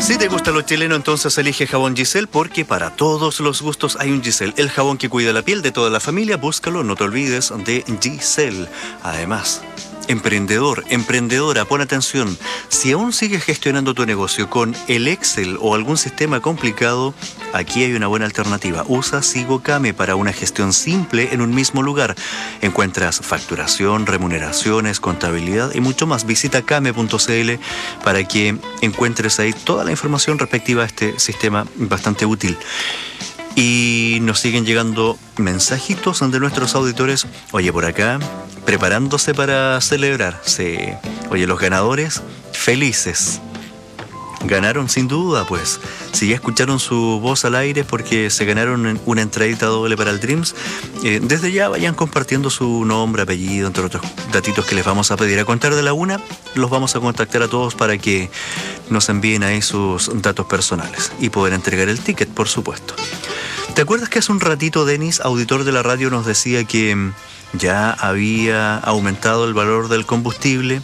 Si te gusta lo chileno, entonces elige jabón Giselle, porque para todos los gustos hay un Giselle. El jabón que cuida la piel de toda la familia, búscalo, no te olvides de Giselle. Además, emprendedor, emprendedora, pon atención. Si aún sigues gestionando tu negocio con el Excel o algún sistema complicado, aquí hay una buena alternativa. Usa SigoKame para una gestión simple en un mismo lugar. Encuentras facturación, remuneraciones, contabilidad y mucho más. Visita kame.cl para que encuentres ahí toda la información respectiva a este sistema bastante útil. Y nos siguen llegando mensajitos de nuestros auditores. Oye, por acá, preparándose para celebrar. Sí. Oye, los ganadores, felices. Ganaron sin duda, pues. Si ya escucharon su voz al aire porque se ganaron una entradita doble para el Dreams, desde ya vayan compartiendo su nombre, apellido, entre otros datitos que les vamos a pedir. A contar de la una, los vamos a contactar a todos para que nos envíen ahí sus datos personales y poder entregar el ticket, por supuesto. ¿Te acuerdas que hace un ratito Denis, auditor de la radio, nos decía que ya había aumentado el valor del combustible?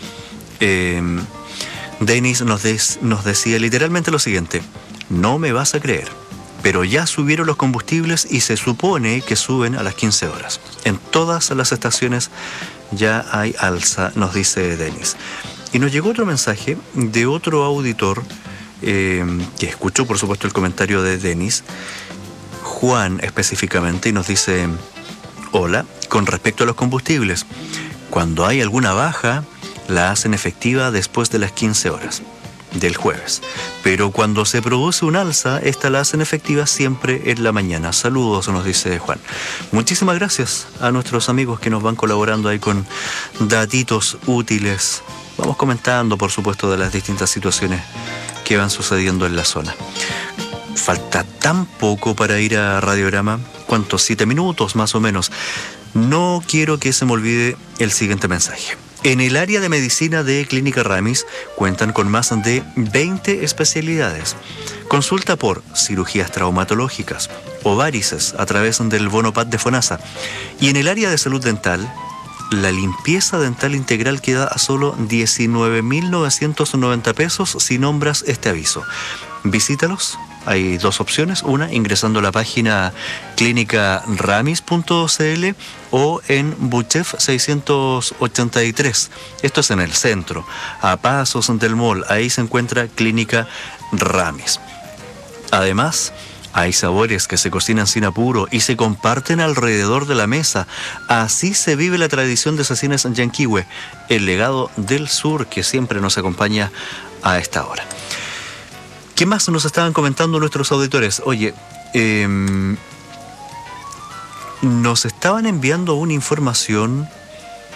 Denis nos decía literalmente lo siguiente: no me vas a creer, pero ya subieron los combustibles y se supone que suben a las 15 horas. En todas las estaciones ya hay alza, nos dice Denis. Y nos llegó otro mensaje de otro auditor que escuchó, por supuesto, el comentario de Denis, Juan específicamente, y nos dice: hola, con respecto a los combustibles, cuando hay alguna baja, la hacen efectiva después de las 15 horas del jueves. Pero cuando se produce un alza, esta la hacen efectiva siempre en la mañana. Saludos, nos dice Juan. Muchísimas gracias a nuestros amigos que nos van colaborando ahí con datitos útiles. Vamos comentando, por supuesto, de las distintas situaciones que van sucediendo en la zona. Falta tan poco para ir a Radiograma. ¿Cuántos? 7 minutos más o menos. No quiero que se me olvide el siguiente mensaje. En el área de medicina de Clínica Ramis cuentan con más de 20 especialidades. Consulta por cirugías traumatológicas o varices a través del Bonopad de FONASA. Y en el área de salud dental, la limpieza dental integral queda a solo 19.990 pesos si nombras este aviso. Visítalos. Hay dos opciones, una ingresando a la página clinicaramis.cl o en Buchef 683. Esto es en el centro, a pasos del mall. Ahí se encuentra Clínica Ramis. Además, hay sabores que se cocinan sin apuro y se comparten alrededor de la mesa. Así se vive la tradición de Cecines Yanquihue, el legado del sur que siempre nos acompaña a esta hora. ¿Qué más nos estaban comentando nuestros auditores? Oye, nos estaban enviando una información